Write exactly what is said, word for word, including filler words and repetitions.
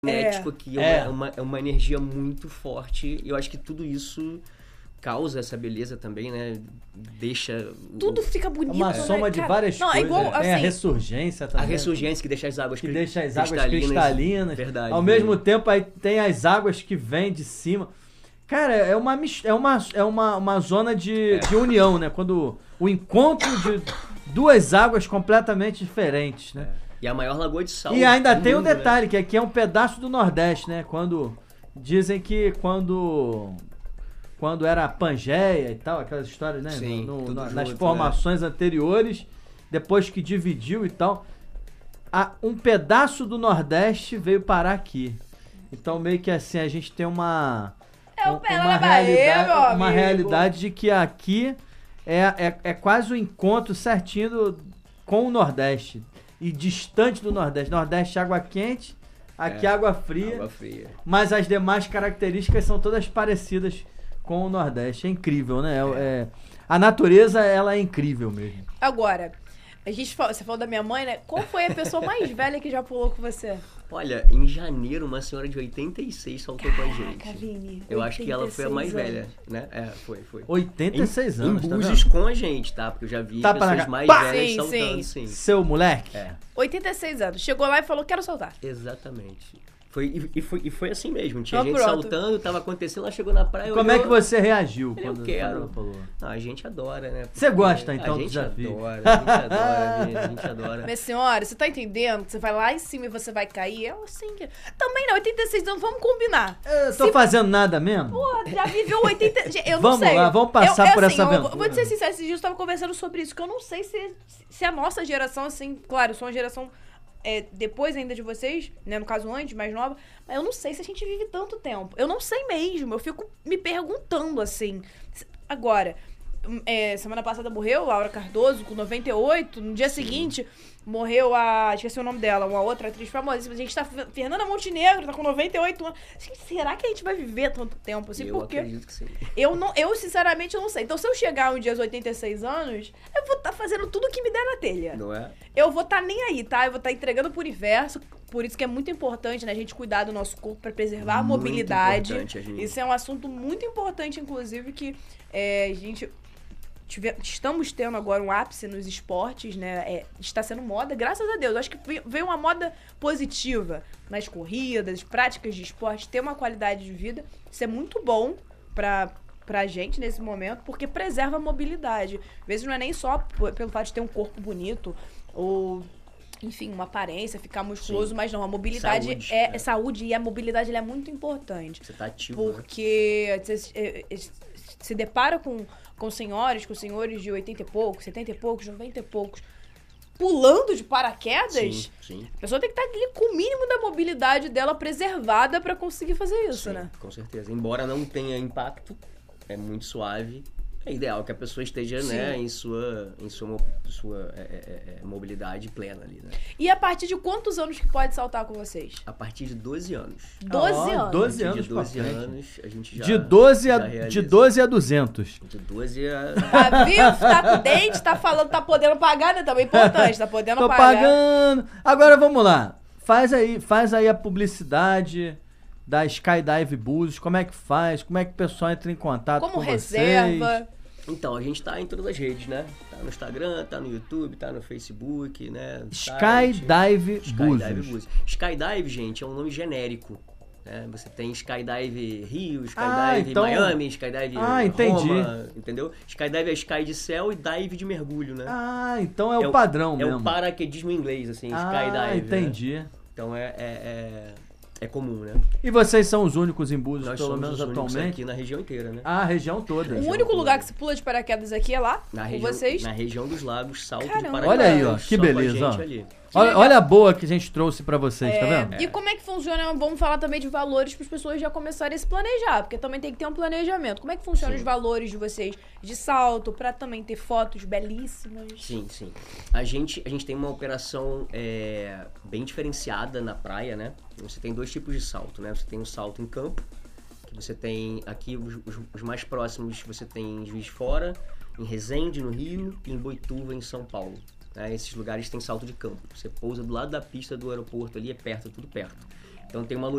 magnético aqui, é, é. Uma, é uma energia muito forte. E eu acho que tudo isso causa essa beleza também, né? Deixa... Tudo fica bonito, uma né, soma de cara? várias Não, coisas. É igual, assim, tem a ressurgência também. A ressurgência que deixa as águas que cri- deixa as águas cristalinas. cristalinas. Verdade. Ao mesmo tempo, aí tem as águas que vêm de cima. Cara, é uma, é uma, é uma, uma zona de, é. de união, né? Quando o encontro de duas águas completamente diferentes, né? É. E a maior lagoa de sal. E ainda tem mundo, um detalhe, né? que aqui é um pedaço do Nordeste, né? Quando dizem que quando... Quando era a Pangeia e tal, aquelas histórias, né? Sim, no, no, junto, nas formações, né, anteriores, depois que dividiu e tal, a, um pedaço do Nordeste veio parar aqui. Então, meio que assim, a gente tem uma... É o um, pé uma na Bahia, realidade, meu uma amigo. realidade de que aqui é, é, é quase o encontro certinho do, com o Nordeste. E distante do Nordeste. Nordeste, água quente, aqui é, água fria. Água fria. Mas as demais características são todas parecidas com o Nordeste. É incrível, né? É. É, a natureza, ela é incrível mesmo. Agora, a gente fala, você falou da minha mãe, né? Qual foi a pessoa mais velha que já pulou com você? Olha, em janeiro, uma senhora de oitenta e seis saltou Caraca, com a gente. Vini, Eu acho que ela foi a mais anos. velha, né? É, foi, foi. oitenta e seis em, anos, em tá Búzios vendo? com a gente, tá? Porque eu já vi Tá pessoas pra cá. mais Pá! velhas Sim, saltando, sim. sim. Seu moleque? É, oitenta e seis anos. Chegou lá e falou, quero saltar. exatamente. Foi, e, e foi, e foi assim mesmo. Tinha Ah, gente pronto. saltando, tava acontecendo, ela chegou na praia. Como olhou, é que você reagiu Eu quando quero. ela falou? Não, a gente adora, né? Você gosta, Porque então, a do gente desafio? adora, a gente adora, Vini, a gente adora. Minha senhora, você tá entendendo que você vai lá em cima e você vai cair? Eu assim que... Também não, oitenta e seis anos, vamos combinar. Eu tô Se- fazendo nada mesmo? Pô, já viveu oitenta... Gente, eu não Vamos sei. lá, vamos passar eu, por assim, essa eu vou- aventura. Vou te ser sincero, esses dias eu tava conversando sobre isso, que eu não sei se, se a nossa geração, assim, claro, eu sou uma geração é, depois ainda de vocês, né, no caso antes, mais nova, mas eu não sei se a gente vive tanto tempo. Eu não sei mesmo, eu fico me perguntando, assim. Agora, é, semana passada morreu Laura Cardoso, com noventa e oito, no dia Sim. seguinte morreu a... esqueci o nome dela, uma outra atriz famosa. A gente tá... Fernanda Montenegro tá com noventa e oito anos. Gente, será que a gente vai viver tanto tempo assim? Eu Porque acredito que sim. eu, não, eu, sinceramente, eu não sei. Então, se eu chegar um dia aos oitenta e seis anos, eu vou estar fazendo tudo que me der na telha. Não é? Eu vou estar nem aí, tá? Eu vou estar entregando pro universo. Por isso que é muito importante, né, a gente cuidar do nosso corpo pra preservar a Muito mobilidade. importante, a gente- Isso é um assunto muito importante, inclusive, que é, a gente... Tive, estamos tendo agora um ápice nos esportes, né? É, está sendo moda, graças a Deus. Acho que veio- veio uma moda positiva nas corridas, práticas de esporte, ter uma qualidade de vida. Isso é muito bom pra, pra gente nesse momento, porque preserva a mobilidade. Às vezes não é nem só p- pelo fato de ter um corpo bonito ou, enfim, uma aparência, ficar musculoso, Sim. mas não, a mobilidade Saúde, é, né? saúde e a mobilidade ela é muito importante. Você tá ativo, né? Porque você é, é, se depara com, com senhores, com senhores de oitenta e poucos, setenta e poucos, noventa e poucos, pulando de paraquedas. Sim, sim. A pessoa tem que estar ali com o mínimo da mobilidade dela preservada pra conseguir fazer isso, Sim, né? com certeza. Embora não tenha impacto, é muito suave. É ideal que a pessoa esteja, Sim. né, em sua, em sua, mo- sua é, é, é, mobilidade plena ali, né? E a partir de quantos anos que pode saltar com vocês? A partir de doze anos. doze Ó, anos. A doze partir anos de doze pra frente. anos, a gente já De doze a, já de realiza. doze a duzentos. De doze a... Tá vivo, tá com dente, tá falando, tá podendo pagar, né? Também importante, tá podendo Tô pagar. pagando. Agora vamos lá. Faz aí, faz aí a publicidade da Skydive Búzios. Como é que faz? Como é que o pessoal entra em contato Como com reserva. vocês? Então, a gente tá em todas as redes, né? Tá no Instagram, tá no YouTube, tá no Facebook, né? No site. Skydive Skydive Búzios. Búzios. Skydive, gente, é um nome genérico. Né? Você tem Skydive Rio, Skydive Ah, então- Miami, Skydive Ah, entendi. Roma, entendeu? Skydive é sky de céu e dive de mergulho, né? Ah, então é, É o o- padrão é mesmo. o paraquedismo em inglês, assim, Ah, Skydive. né? entendi. Então é, é, é, é comum, né? E vocês são os únicos em Búzios, Nós pelo somos menos os únicos atualmente? aqui na região inteira, né? Ah, a região toda. O único lugar que se pula de paraquedas aqui é lá, Na com região, vocês. na região dos lagos, salto Caramba. de paraquedas. Olha aí, ó, só que com a beleza, gente ó. ali. Olha, olha a boa que a gente trouxe pra vocês, tá É, vendo? E como é que funciona? Vamos falar também de valores para as pessoas já começarem a se planejar, porque também tem que ter um planejamento. Como é que funcionam Sim. os valores de vocês de salto, pra também ter fotos belíssimas? Sim, sim. A gente, a gente tem uma operação é, bem diferenciada na praia, né? Você tem dois tipos de salto, né? Você tem o salto em campo, que você tem aqui os, os- os mais próximos, você tem em Juiz de Fora, em Resende, no Rio, e em Boituva, em São Paulo. Né? Esses lugares têm salto de campo. Você pousa do lado da pista do aeroporto ali, é perto, é tudo perto. Então tem uma